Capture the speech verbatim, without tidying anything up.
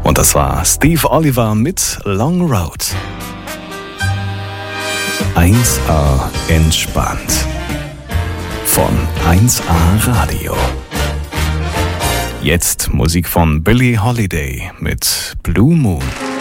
Und das war Steve Oliver mit Long Road. eins A entspannt. Von eins A Radio. Jetzt Musik von Billie Holiday mit Blue Moon.